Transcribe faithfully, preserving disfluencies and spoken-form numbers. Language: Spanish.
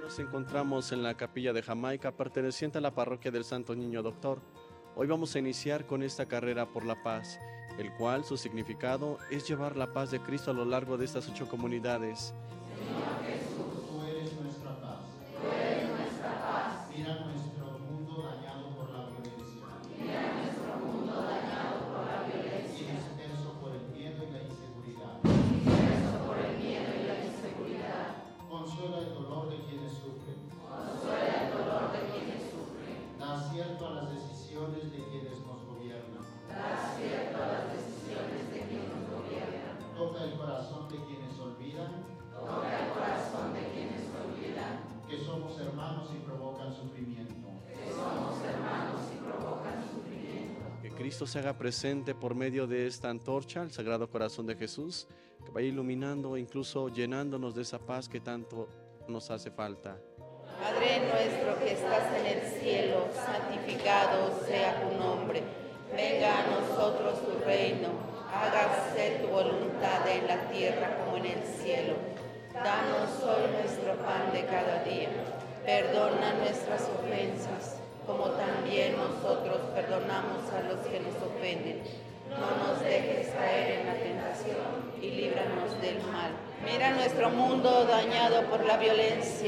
Nos encontramos en la capilla de Jamaica, perteneciente a la parroquia del Santo Niño Doctor. Hoy vamos a iniciar con esta carrera por la paz, el cual su significado es llevar la paz de Cristo a lo largo de estas ocho comunidades. Señor Jesús, tú eres nuestra paz. Tú eres nuestra paz. Mira nuestro mundo dañado por la violencia. Mira nuestro mundo dañado por la violencia. Y disperso por el miedo y la inseguridad. Disperso por el miedo y la inseguridad. Consuela el dolor de quienes sufren. Consuela el dolor de quienes sufren. Da acierto a las decisiones de quienes nos gobiernan. Da acierto a las decisiones de quienes nos gobiernan. Toca el corazón de quienes olvidan. Toca el corazón de quienes olvidan. Que somos hermanos y provocan sufrimiento. Que somos hermanos y provocan sufrimiento. Que Cristo se haga presente por medio de esta antorcha, el Sagrado Corazón de Jesús, que vaya iluminando e incluso llenándonos de esa paz que tanto nos hace falta. Padre nuestro que estás en el cielo, santificado sea tu nombre. Venga a nosotros tu reino. Hágase tu voluntad en la tierra como en el cielo. Danos hoy nuestro pan de cada día. Perdona nuestras ofensas, como también nosotros perdonamos a los que nos ofenden. No nos dejes caer en la tentación y líbranos del mal. Mira nuestro mundo dañado por la violencia.